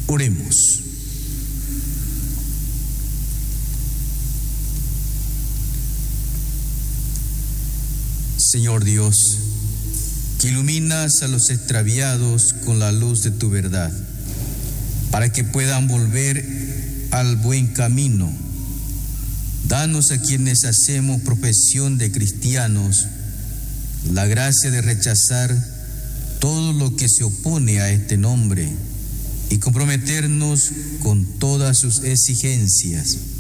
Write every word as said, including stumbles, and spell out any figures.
Oremos. Señor Dios, que iluminas a los extraviados con la luz de tu verdad, para que puedan volver al buen camino. Danos a quienes hacemos profesión de cristianos la gracia de rechazar todo lo que se opone a este nombre y comprometernos con todas sus exigencias,